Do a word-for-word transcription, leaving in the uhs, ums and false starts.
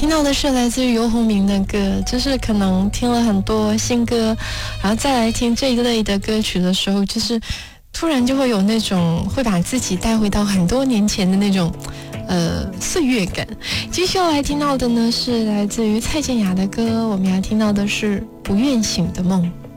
听到的是来自于游鸿明的歌，就是可能听了很多新歌，然后再来听这一类的歌曲的时候，就是突然就会有那种会把自己带回到很多年前的那种呃岁月感。继续要来听到的呢是来自于蔡健雅的歌，我们要听到的是不愿醒的梦。